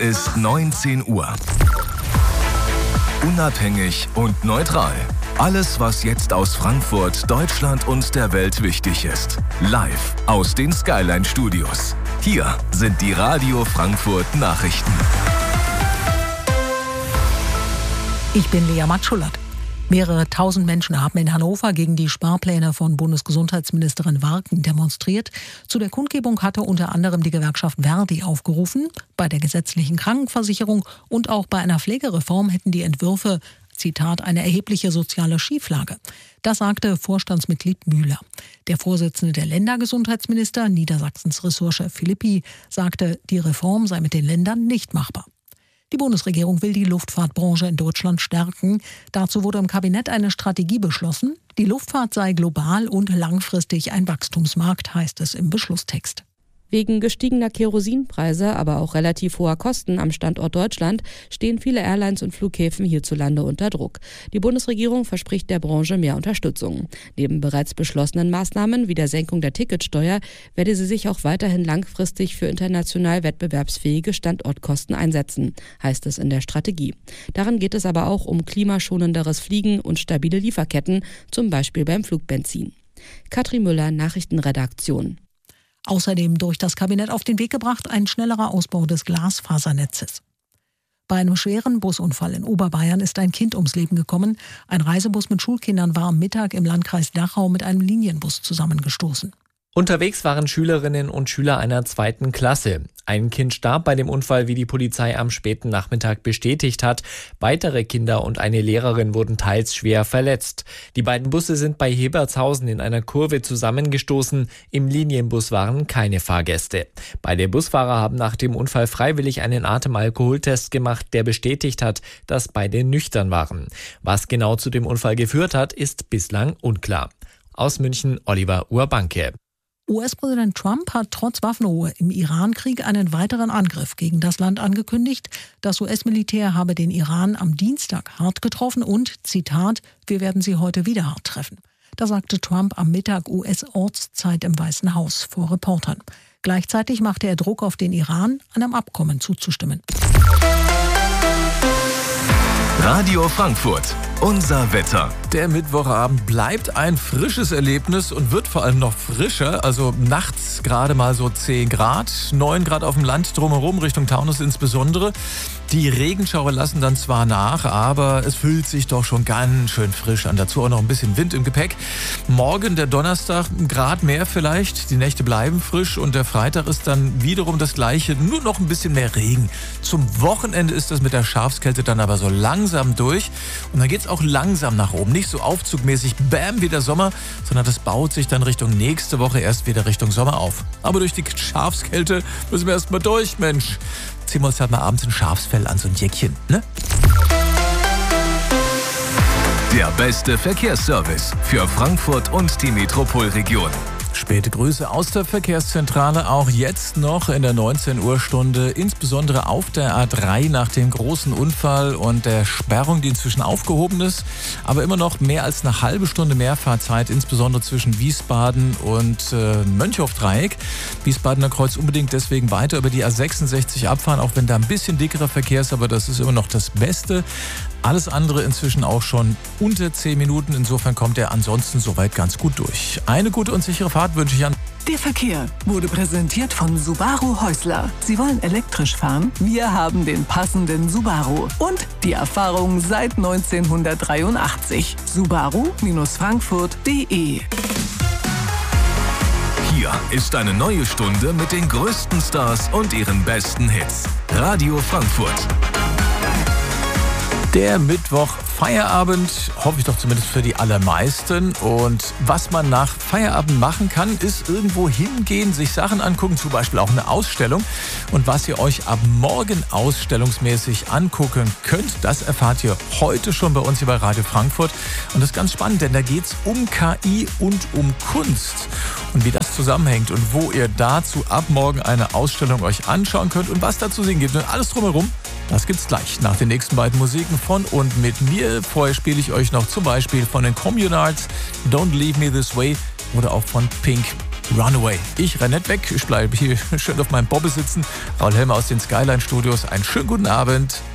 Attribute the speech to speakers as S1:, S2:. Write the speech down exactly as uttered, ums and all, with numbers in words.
S1: ist neunzehn Uhr. Unabhängig und neutral. Alles, was jetzt aus Frankfurt, Deutschland und der Welt wichtig ist. Live aus den Skyline Studios. Hier sind die Radio Frankfurt Nachrichten.
S2: Ich bin Lea Matschulat. Mehrere tausend Menschen haben in Hannover gegen die Sparpläne von Bundesgesundheitsministerin Warken demonstriert. Zu der Kundgebung hatte unter anderem die Gewerkschaft Verdi aufgerufen. Bei der gesetzlichen Krankenversicherung und auch bei einer Pflegereform hätten die Entwürfe, Zitat, eine erhebliche soziale Schieflage. Das sagte Vorstandsmitglied Müller. Der Vorsitzende der Ländergesundheitsminister, Niedersachsens Ressortchef Philippi, sagte, die Reform sei mit den Ländern nicht machbar. Die Bundesregierung will die Luftfahrtbranche in Deutschland stärken. Dazu wurde im Kabinett eine Strategie beschlossen. Die Luftfahrt sei global und langfristig ein Wachstumsmarkt, heißt es im Beschlusstext.
S3: Wegen gestiegener Kerosinpreise, aber auch relativ hoher Kosten am Standort Deutschland stehen viele Airlines und Flughäfen hierzulande unter Druck. Die Bundesregierung verspricht der Branche mehr Unterstützung. Neben bereits beschlossenen Maßnahmen wie der Senkung der Ticketsteuer werde sie sich auch weiterhin langfristig für international wettbewerbsfähige Standortkosten einsetzen, heißt es in der Strategie. Darin geht es aber auch um klimaschonenderes Fliegen und stabile Lieferketten, zum Beispiel beim Flugbenzin. Katrin Müller, Nachrichtenredaktion.
S2: Außerdem durch das Kabinett auf den Weg gebracht ein schnellerer Ausbau des Glasfasernetzes. Bei einem schweren Busunfall in Oberbayern ist ein Kind ums Leben gekommen. Ein Reisebus mit Schulkindern war am Mittag im Landkreis Dachau mit einem Linienbus zusammengestoßen.
S4: Unterwegs waren Schülerinnen und Schüler einer zweiten Klasse. Ein Kind starb bei dem Unfall, wie die Polizei am späten Nachmittag bestätigt hat. Weitere Kinder und eine Lehrerin wurden teils schwer verletzt. Die beiden Busse sind bei Hebertshausen in einer Kurve zusammengestoßen. Im Linienbus waren keine Fahrgäste. Beide Busfahrer haben nach dem Unfall freiwillig einen Atemalkoholtest gemacht, der bestätigt hat, dass beide nüchtern waren. Was genau zu dem Unfall geführt hat, ist bislang unklar. Aus München, Oliver Urbanke.
S2: U S-Präsident Trump hat trotz Waffenruhe im Irankrieg einen weiteren Angriff gegen das Land angekündigt. Das U S-Militär habe den Iran am Dienstag hart getroffen und, Zitat, wir werden sie heute wieder hart treffen. Das sagte Trump am Mittag U S-Ortszeit im Weißen Haus vor Reportern. Gleichzeitig machte er Druck auf den Iran, einem Abkommen zuzustimmen.
S1: Radio Frankfurt, unser Wetter.
S5: Der Mittwochabend bleibt ein frisches Erlebnis und wird vor allem noch frischer. Also nachts gerade mal so zehn Grad, neun Grad auf dem Land drumherum, Richtung Taunus insbesondere. Die Regenschauer lassen dann zwar nach, aber es fühlt sich doch schon ganz schön frisch an. Dazu auch noch ein bisschen Wind im Gepäck. Morgen, der Donnerstag, ein Grad mehr vielleicht. Die Nächte bleiben frisch und der Freitag ist dann wiederum das Gleiche, nur noch ein bisschen mehr Regen. Zum Wochenende ist das mit der Schafskälte dann aber so langsam durch. Und dann geht es auch langsam nach oben. Nicht so aufzugmäßig, bam, wie der Sommer, sondern das baut sich dann Richtung nächste Woche erst wieder Richtung Sommer auf. Aber durch die Schafskälte müssen wir erst mal durch, Mensch. Ziehen wir uns halt mal abends ein Schafsfell an, so ein Jäckchen, ne?
S1: Der beste Verkehrsservice für Frankfurt und die Metropolregion.
S5: Späte Grüße aus der Verkehrszentrale, auch jetzt noch in der neunzehn Uhr Stunde, insbesondere auf der A drei nach dem großen Unfall und der Sperrung, die inzwischen aufgehoben ist, aber immer noch mehr als eine halbe Stunde Mehrfahrzeit, insbesondere zwischen Wiesbaden und äh, Mönchhof-Dreieck. Wiesbadener Kreuz unbedingt deswegen weiter über die A sechsundsechzig abfahren, auch wenn da ein bisschen dickerer Verkehr ist, aber das ist immer noch das Beste. Alles andere inzwischen auch schon unter zehn Minuten. Insofern kommt er ansonsten soweit ganz gut durch. Eine gute und sichere Fahrt wünsche ich an.
S6: Der Verkehr wurde präsentiert von Subaru Häusler. Sie wollen elektrisch fahren? Wir haben den passenden Subaru. Und die Erfahrung seit neunzehnhundertdreiundachtzig. Subaru Frankfurt punkt de.
S1: Hier ist eine neue Stunde mit den größten Stars und ihren besten Hits. Radio Frankfurt.
S5: Der Mittwoch Feierabend, hoffe ich doch zumindest für die allermeisten. Und was man nach Feierabend machen kann, ist irgendwo hingehen, sich Sachen angucken, zum Beispiel auch eine Ausstellung. Und was ihr euch ab morgen ausstellungsmäßig angucken könnt, das erfahrt ihr heute schon bei uns hier bei Radio Frankfurt. Und das ist ganz spannend, denn da geht es um K I und um Kunst. Und wie das zusammenhängt und wo ihr dazu ab morgen eine Ausstellung euch anschauen könnt und was dazu sehen gibt und alles drumherum, das gibt's gleich nach den nächsten beiden Musiken von und mit mir. Vorher spiele ich euch noch zum Beispiel von den Communards Don't Leave Me This Way oder auch von Pink Runaway. Ich renne nicht weg, ich bleibe hier schön auf meinem Bobbe sitzen. Raul Helmer aus den Skyline Studios. Einen schönen guten Abend.